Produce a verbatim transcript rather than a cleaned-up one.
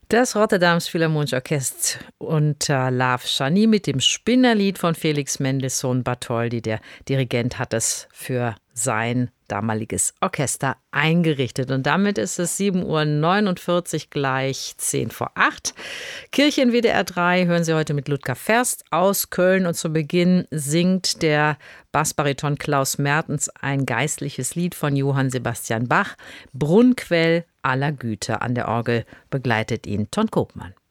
Das Rotterdams Philharmonische Orchester unter Laf Chani mit dem Spinnerlied von Felix Mendelssohn Bartholdy. Der Dirigent hat es für sein damaliges Orchester eingerichtet. Und damit ist es sieben Uhr neunundvierzig, gleich zehn vor acht. Kirche in W D R drei hören Sie heute mit Ludger Ferst aus Köln. Und zu Beginn singt der Bassbariton Klaus Mertens ein geistliches Lied von Johann Sebastian Bach, Brunnquell aller Güte. An der Orgel begleitet ihn Ton Kopmann.